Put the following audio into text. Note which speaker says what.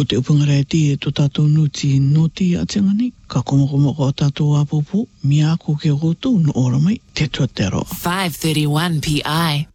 Speaker 1: Ko te upungarai ti e tō tātou nuti noti a tengani, ka komoko o tātou apopo, mia ko ke roto no ora mai, te tuatero.
Speaker 2: 5:31 p.i.